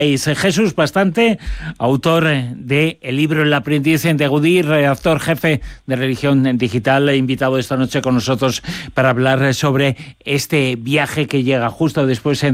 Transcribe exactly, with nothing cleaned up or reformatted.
Jesús Bastante, autor de el libro El aprendiz de Gaudí, redactor jefe de Religión Digital, invitado esta noche con nosotros para hablar sobre este viaje que llega justo después